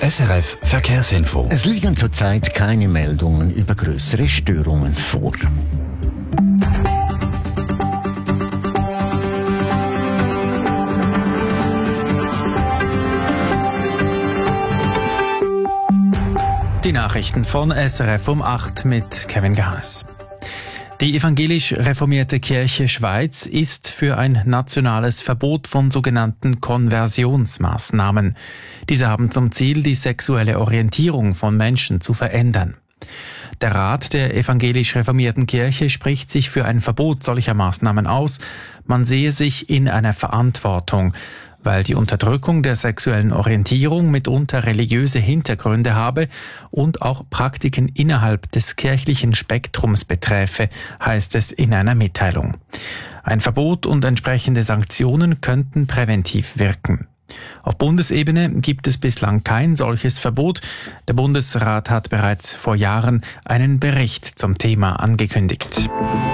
SRF Verkehrsinfo. Es liegen zurzeit keine Meldungen über größere Störungen vor. Die Nachrichten von SRF um 8 mit Kevin Gahanes. Die evangelisch reformierte Kirche Schweiz ist für ein nationales Verbot von sogenannten Konversionsmaßnahmen. Diese haben zum Ziel, die sexuelle Orientierung von Menschen zu verändern. Der Rat der evangelisch reformierten Kirche spricht sich für ein Verbot solcher Maßnahmen aus. Man sehe sich in einer Verantwortung, weil die Unterdrückung der sexuellen Orientierung mitunter religiöse Hintergründe habe und auch Praktiken innerhalb des kirchlichen Spektrums beträfe, heißt es in einer Mitteilung. Ein Verbot und entsprechende Sanktionen könnten präventiv wirken. Auf Bundesebene gibt es bislang kein solches Verbot. Der Bundesrat hat bereits vor Jahren einen Bericht zum Thema angekündigt.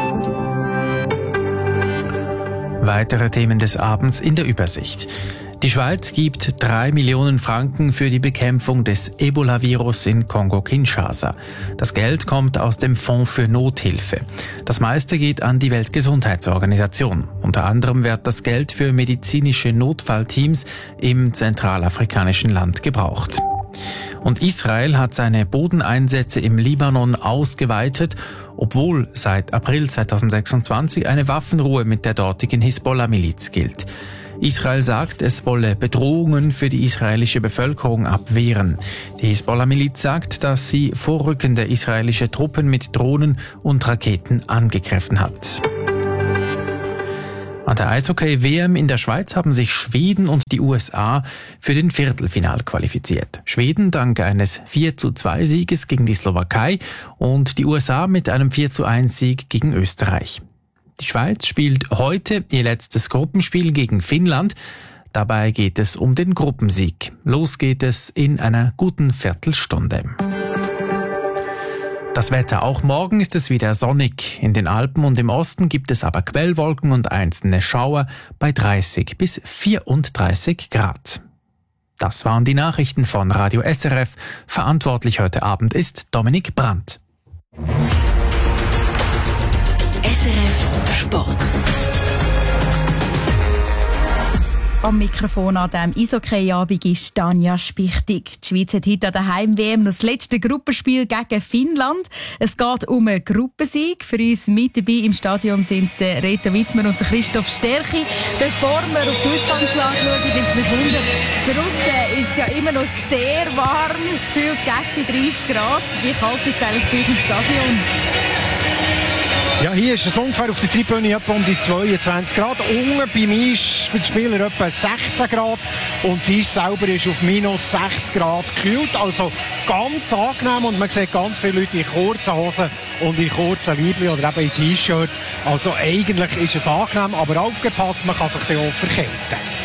Weitere Themen des Abends in der Übersicht. Die Schweiz gibt 3 Millionen Franken für die Bekämpfung des Ebola-Virus in Kongo-Kinshasa. Das Geld kommt aus dem Fonds für Nothilfe. Das meiste geht an die Weltgesundheitsorganisation. Unter anderem wird das Geld für medizinische Notfallteams im zentralafrikanischen Land gebraucht. Und Israel hat seine Bodeneinsätze im Libanon ausgeweitet, obwohl seit April 2026 eine Waffenruhe mit der dortigen Hisbollah-Miliz gilt. Israel sagt, es wolle Bedrohungen für die israelische Bevölkerung abwehren. Die Hisbollah-Miliz sagt, dass sie vorrückende israelische Truppen mit Drohnen und Raketen angegriffen hat. An der Eishockey-WM in der Schweiz haben sich Schweden und die USA für den Viertelfinal qualifiziert. Schweden dank eines 4:2-Sieges gegen die Slowakei und die USA mit einem 4:1-Sieg gegen Österreich. Die Schweiz spielt heute ihr letztes Gruppenspiel gegen Finnland. Dabei geht es um den Gruppensieg. Los geht es in einer guten Viertelstunde. Das Wetter. Auch morgen ist es wieder sonnig. In den Alpen und im Osten gibt es aber Quellwolken und einzelne Schauer bei 30 bis 34 Grad. Das waren die Nachrichten von Radio SRF. Verantwortlich heute Abend ist Dominik Brandt. SRF Sport. Am Mikrofon an diesem Eishockey-Abend ist Tanja Spichtig. Die Schweiz hat heute an der Heim-WM noch das letzte Gruppenspiel gegen Finnland. Es geht um einen Gruppensieg. Für uns mit dabei im Stadion sind der Reto Wittmer und der Christoph Stärchi. Bevor wir auf die Ausgangslage schauen, bin ich mich wundern. Draussen ist es ja immer noch sehr warm, gefühlt gegen 30 Grad. Wie kalt ist es eigentlich bei euch im Stadion? Ja, hier ist es ungefähr auf der Tribüne etwa um die 22 Grad. Unten bei mir ist für die Spieler etwa 16 Grad und sie selber ist auf minus 6 Grad gekühlt. Also ganz angenehm und man sieht ganz viele Leute in kurzen Hosen und in kurzen Leibchen oder eben in T-Shirt. Also eigentlich ist es angenehm, aber aufgepasst, man kann sich dann auch verkälten.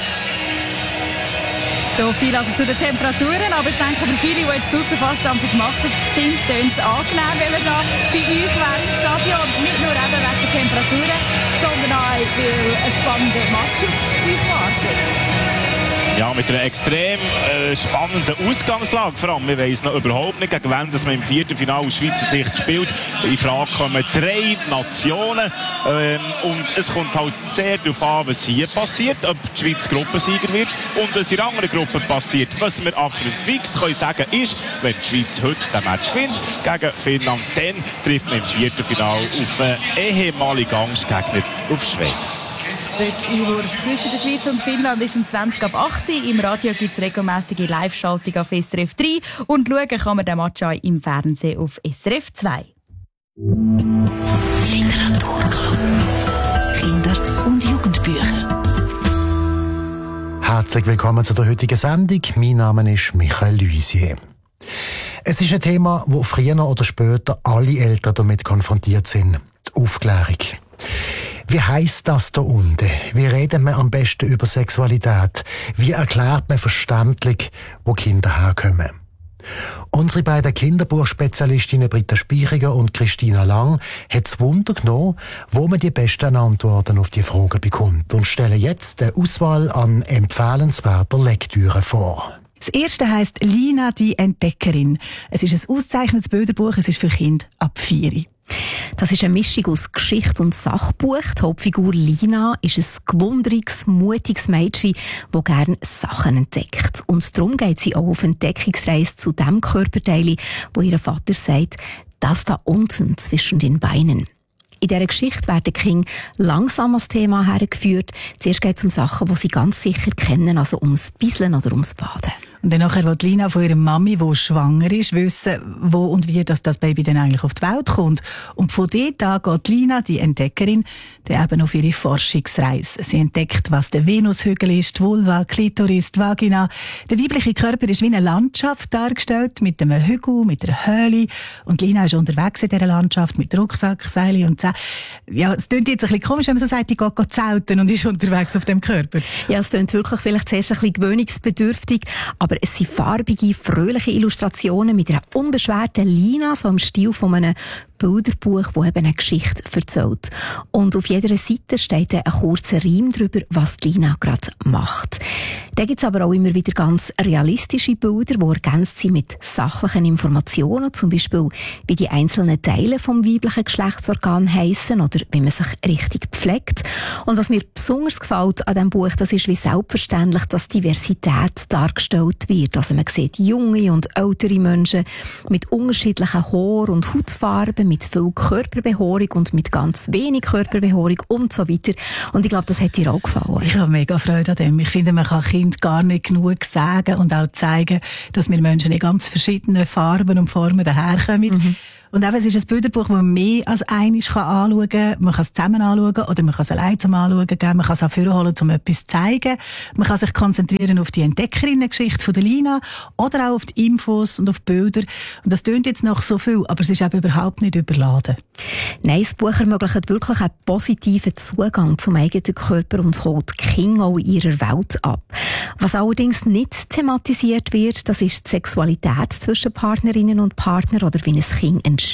So viel also zu den Temperaturen, aber ich denke, für viele, die jetzt draussen fast am Verschmachten sind, tönt es angenehm, wenn wir da bei euch wären im Stadion. Nicht nur eben wegen der Temperaturen, sondern auch, weil ein spannender Match auf euch wartet. Ja, mit einer extrem spannenden Ausgangslage. Vor allem, wir wissen noch überhaupt nicht, gegen wen dass man im Viertelfinale aus Schweizer Sicht spielt. In Frage kommen 3 Nationen. Und es kommt halt sehr darauf an, was hier passiert, ob die Schweiz Gruppensieger wird und was in anderen Gruppen passiert. Was wir aber fix können sagen ist, wenn die Schweiz heute den Match gewinnt gegen Finnland, dann trifft man im Viertelfinale auf einen ehemaligen Angstgegner, auf Schweden. Der Einwurf zwischen der Schweiz und Finnland ist um 20 ab 8 Uhr. Im Radio gibt es regelmäßige Live-Schaltung auf SRF 3 und schauen kann man den Match auch im Fernsehen auf SRF 2. Literaturclub. Kinder- und Jugendbücher. Herzlich willkommen zu der heutigen Sendung. Mein Name ist Michael Luisier. Es ist ein Thema, wo früher oder später alle Eltern damit konfrontiert sind. Die Aufklärung. Wie heisst das da unten? Wie redet man am besten über Sexualität? Wie erklärt man verständlich, wo Kinder herkommen? Unsere beiden Kinderbuchspezialistinnen Britta Speichiger und Christina Lang hat das Wunder genommen, wo man die besten Antworten auf die Fragen bekommt und stellen jetzt eine Auswahl an empfehlenswerter Lektüre vor. Das erste heisst Lina, die Entdeckerin. Es ist ein auszeichnetes Bilderbuch, es ist für Kinder ab 4. Das ist eine Mischung aus Geschichte und Sachbuch. Die Hauptfigur Lina ist ein gewundriges, mutiges Mädchen, das gerne Sachen entdeckt. Und darum geht sie auch auf Entdeckungsreise zu dem Körperteil, wo ihr Vater sagt, das da unten zwischen den Beinen. In dieser Geschichte werden die Kinder langsam ans Thema hergeführt. Zuerst geht es um Sachen, die sie ganz sicher kennen, also ums Bisseln oder ums Baden. Und dann nachher will Lina von ihrer Mami, die schwanger ist, wissen, wo und wie das Baby dann eigentlich auf die Welt kommt. Und von dort an geht Lina, die Entdeckerin, dann eben auf ihre Forschungsreise. Sie entdeckt, was der Venushügel ist, die Vulva, Klitoris, die Vagina. Der weibliche Körper ist wie eine Landschaft dargestellt, mit einem Hügel, mit einer Höhle. Und Lina ist unterwegs in dieser Landschaft mit Rucksack, Seile und ja, es klingt jetzt ein bisschen komisch, wenn man so sagt, die geht zelten und ist unterwegs auf dem Körper. Ja, es klingt wirklich vielleicht zuerst ein bisschen gewöhnungsbedürftig, aber es sind farbige, fröhliche Illustrationen mit einer unbeschwerten Lina, so im Stil von einem Bilderbuch, das eben eine Geschichte erzählt. Und auf jeder Seite steht ein kurzer Reim darüber, was die Lina gerade macht. Da gibt es aber auch immer wieder ganz realistische Bilder, die ergänzt sind mit sachlichen Informationen, zum Beispiel wie die einzelnen Teile vom weiblichen Geschlechtsorgan heissen oder wie man sich richtig pflegt. Und was mir besonders gefällt an diesem Buch, das ist wie selbstverständlich, dass Diversität dargestellt wird. Also man sieht junge und ältere Menschen mit unterschiedlichen Haar- und Hautfarben, mit viel Körperbehaarung und mit ganz wenig Körperbehaarung und so weiter. Und ich glaube, das hat dir auch gefallen. Ich habe mega Freude an dem. Ich finde, man kann Kindern gar nicht genug sagen und auch zeigen, dass wir Menschen in ganz verschiedenen Farben und Formen daherkommen. Und eben, es ist ein Bilderbuch, das man mehr als einiges anschauen kann. Man kann es zusammen anschauen oder man kann es allein zum Anschauen geben. Man kann es auch vorholen, um etwas zu zeigen. Man kann sich konzentrieren auf die Entdeckerinnengeschichte von der Lina oder auch auf die Infos und auf die Bilder. Und das tönt jetzt noch so viel, aber es ist eben überhaupt nicht überladen. Nein, das Buch ermöglicht wirklich einen positiven Zugang zum eigenen Körper und holt die Kinder auch in ihrer Welt ab. Was allerdings nicht thematisiert wird, das ist die Sexualität zwischen Partnerinnen und Partnern oder wie ein Kind entsteht.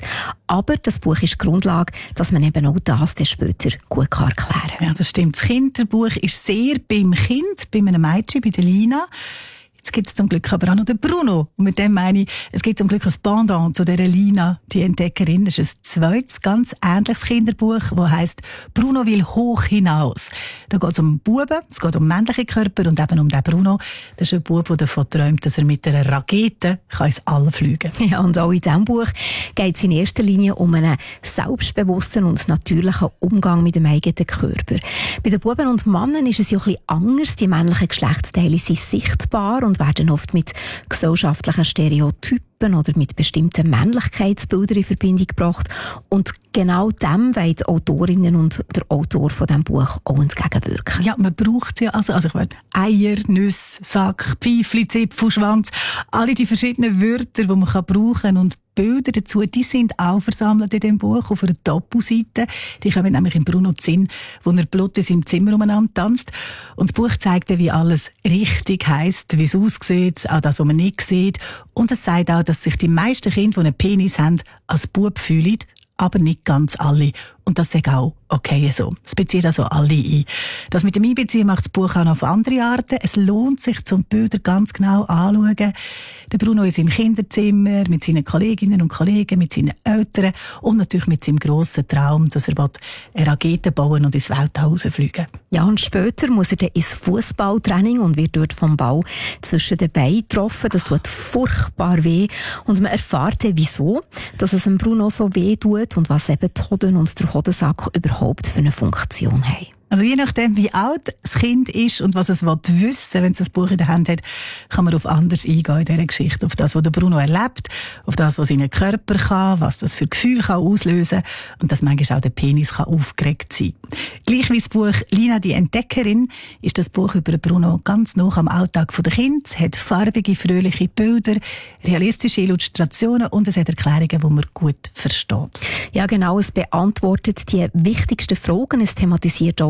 Aber das Buch ist die Grundlage, dass man eben auch das dann später gut erklären kann. Ja, das stimmt. Das Kinderbuch ist sehr beim Kind, bei einem Mädchen, bei der Lina. Jetzt gibt es zum Glück aber auch noch den Bruno. Und mit dem meine ich, es gibt zum Glück ein Pendant zu dieser Lina, die Entdeckerin. Das ist ein zweites, ganz ähnliches Kinderbuch, das heisst «Bruno will hoch hinaus». Da geht es um Buben, es geht um männliche Körper und eben um den Bruno. Das ist ein Bub, der davon träumt, dass er mit einer Rakete ins All fliegen kann. Ja, und auch in diesem Buch geht es in erster Linie um einen selbstbewussten und natürlichen Umgang mit dem eigenen Körper. Bei den Buben und Männern ist es ja ein bisschen anders. Die männlichen Geschlechtsteile sind sichtbar und werden oft mit gesellschaftlichen Stereotypen oder mit bestimmten Männlichkeitsbildern in Verbindung gebracht. Und genau dem wollen die Autorinnen und der Autor von diesem Buch auch entgegenwirken. Ja, man braucht es ja. Also ich meine, Eier, Nüsse, Sack, Pfeifli, Zipfel, Schwanz. Alle die verschiedenen Wörter, die man brauchen kann. Und Bilder dazu, die sind auch versammelt in diesem Buch auf einer Doppelseite. Die kommen nämlich in Bruno Zinn, wo er blut in seinem Zimmer umeinander tanzt. Und das Buch zeigt wie alles richtig heisst, wie es aussieht, auch das, was man nicht sieht. Und es sagt auch, dass sich die meisten Kinder, die einen Penis haben, als Bub fühlen, aber nicht ganz alle. Und das ist auch okay so. Es bezieht also alle ein. Das mit dem Einbeziehen macht das Buch auch noch auf andere Arten. Es lohnt sich, zum Bilder ganz genau anzuschauen. Der Bruno ist im Kinderzimmer, mit seinen Kolleginnen und Kollegen, mit seinen Eltern und natürlich mit seinem grossen Traum, dass er eine Rakete bauen und ins Weltall rausfliegen. Ja, und später muss er dann ins Fußballtraining und wird dort vom Ball zwischen den Beinen getroffen. Das tut furchtbar weh. Und man erfährt dann, wieso, dass es dem Bruno so weh tut und was eben die Hoden und der Hodensack überhaupt für eine Funktion haben. Also je nachdem, wie alt das Kind ist und was es wissen will, wenn es das Buch in der Hand hat, kann man auf anders eingehen in dieser Geschichte. Auf das, was der Bruno erlebt, auf das, was seinen Körper kann, was das für Gefühle kann auslösen und dass manchmal auch der Penis kann aufgeregt sein. Gleich wie das Buch «Lina, die Entdeckerin» ist das Buch über Bruno ganz nah am Alltag der Kinder. Es hat farbige, fröhliche Bilder, realistische Illustrationen und es hat Erklärungen, die man gut versteht. Ja genau, es beantwortet die wichtigsten Fragen. Es thematisiert auch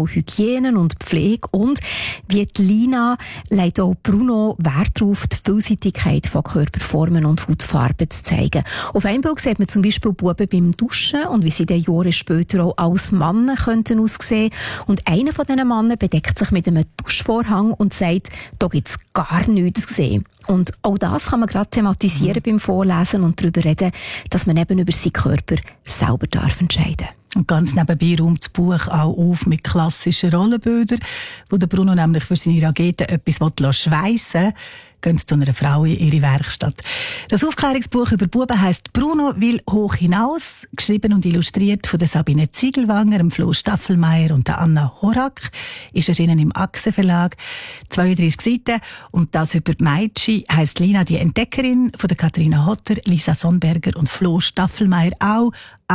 Hygiene und Pflege und wie die Lina legt auch Bruno Wert darauf, die Vielseitigkeit von Körperformen und Hautfarben zu zeigen. Auf einem Bild sieht man zum Beispiel Buben beim Duschen und wie sie dann Jahre später auch als Männer könnten aussehen. Und einer von diesen Männern bedeckt sich mit einem Duschvorhang und sagt, da gibt es gar nichts zu sehen. Und auch das kann man gerade thematisieren beim Vorlesen und darüber reden, dass man eben über seinen Körper selber entscheiden darf. Und ganz nebenbei räumt das Buch auch auf mit klassischen Rollenbildern, wo der Bruno nämlich für seine Raketen etwas schweissen will. Gehen sie zu einer Frau in ihre Werkstatt. Das Aufklärungsbuch über Buben heisst «Bruno will hoch hinaus», geschrieben und illustriert von der Sabine Ziegelwanger, dem Flo Staffelmeier und der Anna Horak, ist erschienen im Achse Verlag, 32 Seiten. Und das über die Mädchen heisst «Lina, die Entdeckerin», von der Katharina Hotter, Lisa Sonnberger und Flo Staffelmeier, auch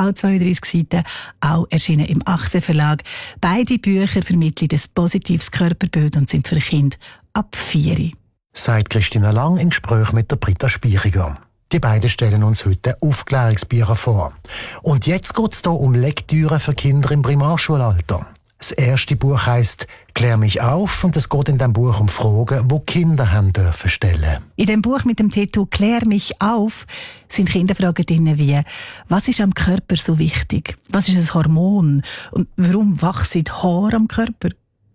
32 Seiten, auch erschienen im Achse Verlag. Beide Bücher vermitteln ein positives Körperbild und sind für Kinder ab 4. Sagt Christina Lang im Gespräch mit der Britta Spieriger. Die beiden stellen uns heute Aufklärungsbücher vor. Und jetzt geht es hier um Lektüre für Kinder im Primarschulalter. Das erste Buch heisst «Klär mich auf» und es geht in diesem Buch um Fragen, die Kinder haben dürfen stellen. In dem Buch mit dem Titel «Klär mich auf» sind Kinderfragen drin wie «Was ist am Körper so wichtig? Was ist ein Hormon? Und warum wachsen Haare am Körper?»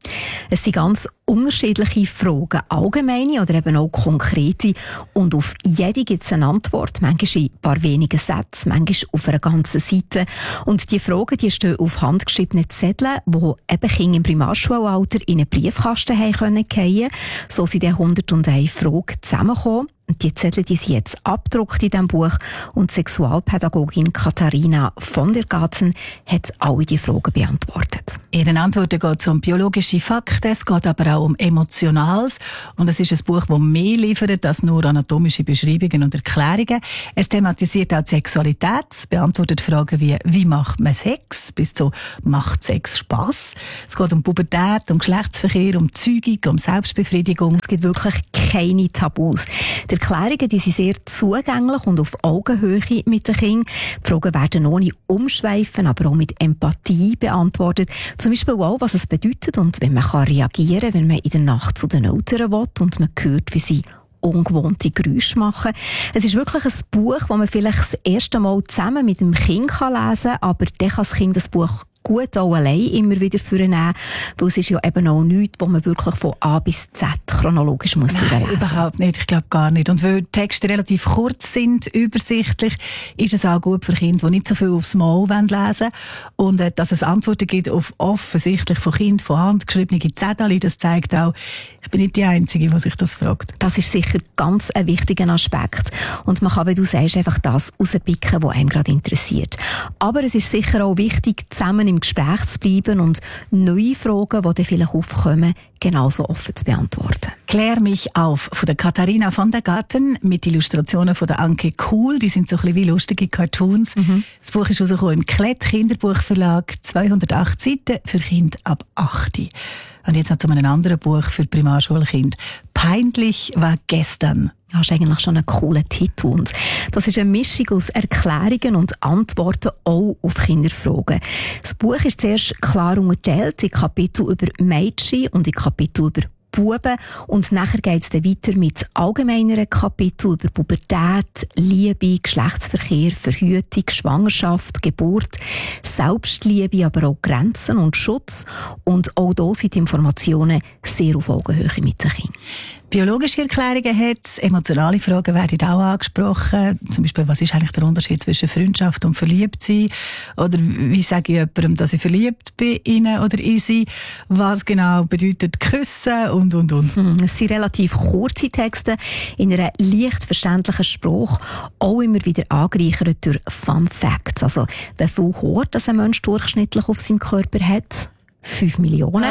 Es sind ganz unterschiedliche Fragen, allgemeine oder eben auch konkrete. Und auf jede gibt es eine Antwort. Manchmal in ein paar wenigen Sätzen, manchmal auf einer ganzen Seite. Und die Fragen, die stehen auf handgeschriebenen Zetteln, die eben Kinder im Primarschulalter in einen Briefkasten haben können. So sind dann 101 Fragen zusammengekommen. Die Zettel die sind jetzt abgedruckt in diesem Buch und die Sexualpädagogin Katharina von der Gatzen hat alle die Fragen beantwortet. Ihren Antworten geht es um biologische Fakten, es geht aber auch um Emotionales und es ist ein Buch, das mehr liefert als nur anatomische Beschreibungen und Erklärungen. Es thematisiert auch die Sexualität, es beantwortet Fragen wie macht man Sex, bis zu macht Sex Spass. Es geht um Pubertät, um Geschlechtsverkehr, um Zeugung, um Selbstbefriedigung. Es gibt wirklich keine Tabus. Die Erklärungen die sind sehr zugänglich und auf Augenhöhe mit den Kindern. Die Fragen werden ohne Umschweifen, aber auch mit Empathie beantwortet. Zum Beispiel auch, was es bedeutet und wenn man reagieren kann, wenn man in der Nacht zu den Eltern will und man hört, wie sie ungewohnte Geräusche machen. Es ist wirklich ein Buch, das man vielleicht das erste Mal zusammen mit dem Kind lesen kann, aber dann kann das Kind das Buch gut auch allein immer wieder vornehmen, weil es ist ja eben auch nichts, wo man wirklich von A bis Z chronologisch muss durchlesen. Nein, überhaupt nicht, ich glaube gar nicht. Und weil die Texte relativ kurz sind, übersichtlich, ist es auch gut für Kinder, die nicht so viel aufs Mal lesen wollen. Und dass es Antworten gibt auf offensichtlich von Kindern von Hand geschriebene Zettel, das zeigt auch, ich bin nicht die Einzige, die sich das fragt. Das ist sicher ganz ein wichtiger Aspekt. Und man kann, wie du sagst, einfach das rauspicken, was einen gerade interessiert. Aber es ist sicher auch wichtig, zusammen im Gespräch zu bleiben und neue Fragen, die dann vielleicht aufkommen, genauso offen zu beantworten. «Klär mich auf» von der Katharina von der Gatten mit Illustrationen von der Anke Kuhl. Die sind so ein bisschen wie lustige Cartoons. Das Buch ist rausgekommen im Klett Kinderbuchverlag, 208 Seiten für Kinder ab 8. Und jetzt noch zu einem anderen Buch für Primarschulkinder. «Peinlich war gestern». Das ist eigentlich schon ein cooler Titel. Und das ist eine Mischung aus Erklärungen und Antworten auch auf Kinderfragen. Das Buch ist zuerst klar unterteilt in Kapitel über Mädchen und in Kapitel über Buben. Und nachher geht es dann weiter mit allgemeineren Kapiteln über Pubertät, Liebe, Geschlechtsverkehr, Verhütung, Schwangerschaft, Geburt, Selbstliebe, aber auch Grenzen und Schutz. Und auch hier sind die Informationen sehr auf Augenhöhe mit den Kindern. Biologische Erklärungen hat es, emotionale Fragen werden auch angesprochen. Zum Beispiel, was ist eigentlich der Unterschied zwischen Freundschaft und Verliebtsein? Oder wie sage ich jemandem, dass ich verliebt bin in ihn oder in sie? Was genau bedeutet Küssen und. Es sind relativ kurze Texte in einer leicht verständlichen Sprache, auch immer wieder angereichert durch Fun Facts. Also, wie viel Haar ein Mensch durchschnittlich auf seinem Körper hat? 5 Millionen.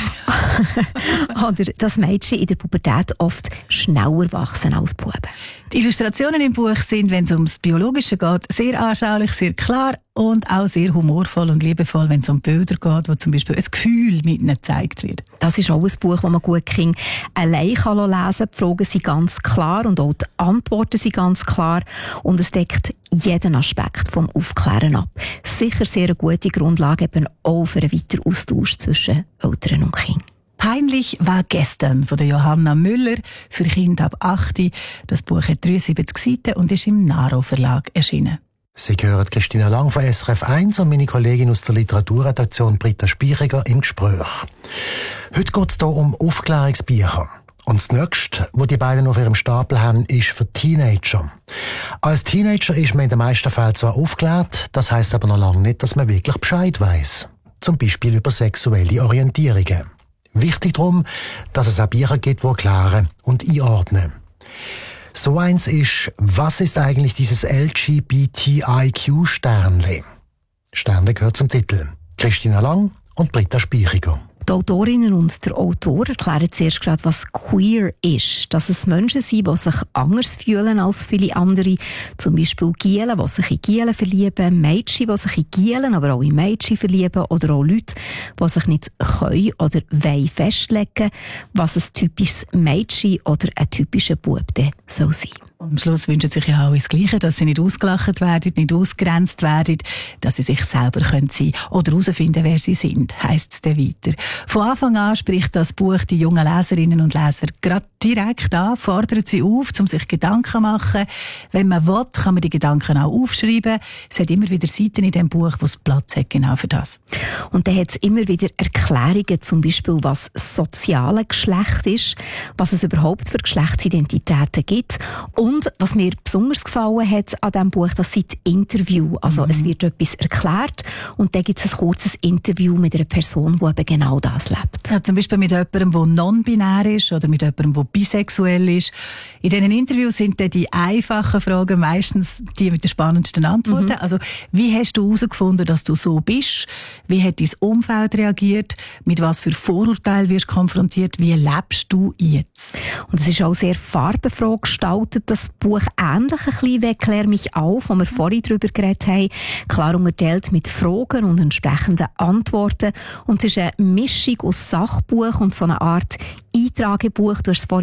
Oder dass Mädchen in der Pubertät oft schneller wachsen als Buben. Die Illustrationen im Buch sind, wenn es ums Biologische geht, sehr anschaulich, sehr klar, und auch sehr humorvoll und liebevoll, wenn es um Bilder geht, wo zum Beispiel ein Gefühl mit ihnen gezeigt wird. Das ist auch ein Buch, das man gut Kinder allein lesen kann. Die Fragen sind ganz klar und auch die Antworten sind ganz klar. Und es deckt jeden Aspekt vom Aufklären ab. Sicher sehr eine gute Grundlage eben auch für einen weiteren Austausch zwischen Eltern und Kindern. «Peinlich war gestern» von der Johanna Müller für Kinder ab 8. Das Buch hat 73 Seiten und ist im Naro Verlag erschienen. Sie hören Christina Lang von SRF 1 und meine Kollegin aus der Literaturredaktion Britta Spieriger im Gespräch. Heute geht es hier um Aufklärungsbücher. Und das nächste, was die beiden auf ihrem Stapel haben, ist für Teenager. Als Teenager ist man in den meisten Fällen zwar aufgeklärt, das heisst aber noch lange nicht, dass man wirklich Bescheid weiss. Zum Beispiel über sexuelle Orientierungen. Wichtig darum, dass es auch Bücher gibt, die erklären und einordnen. So eins ist, was ist eigentlich dieses LGBTIQ-Sternle? Sternle gehört zum Titel. Christina Lang und Britta Spieriger. Die Autorinnen und der Autor erklären zuerst gerade, was queer ist. Dass es Menschen sind, die sich anders fühlen als viele andere. Zum Beispiel Gielen, die sich in Gielen verlieben, Mädchen, die sich in Gielen, aber auch in Mädchen verlieben, oder auch Leute, die sich nicht können oder wollen festlegen, was ein typisches Mädchen oder ein typischer Bub soll sein. Am Schluss wünschen sich ja alle das Gleiche, dass sie nicht ausgelacht werden, nicht ausgegrenzt werden, dass sie sich selber sein können oder herausfinden, wer sie sind, heisst es dann weiter. Von Anfang an spricht das Buch die jungen Leserinnen und Leser gerade direkt an, fordert sie auf, um sich Gedanken zu machen. Wenn man will, kann man die Gedanken auch aufschreiben. Es hat immer wieder Seiten in dem Buch, wo es Platz hat genau für das. Und dann hat es immer wieder Erklärungen, zum Beispiel, was das soziale Geschlecht ist, was es überhaupt für Geschlechtsidentitäten gibt. Und was mir besonders gefallen hat an diesem Buch, das sind Interviews. Also es wird etwas erklärt und dann gibt es ein kurzes Interview mit einer Person, die eben genau das lebt. Ja, zum Beispiel mit jemandem, der non-binär ist oder mit jemandem, der bisexuell ist. In diesen Interviews sind dann die einfachen Fragen meistens die mit den spannendsten Antworten. Also wie hast du herausgefunden, dass du so bist? Wie hat dein Umfeld reagiert? Mit was für Vorurteilen wirst du konfrontiert? Wie lebst du jetzt? Und es ist auch sehr farbenfroh gestaltet, das Buch, ähnlich ein bisschen wie «Klär mich auf», wo wir vorhin darüber geredet haben. Klar unterteilt mit Fragen und entsprechenden Antworten. Und es ist eine Mischung aus Sachbuch und so einer Art Eintragebuch. Du hast es vorhin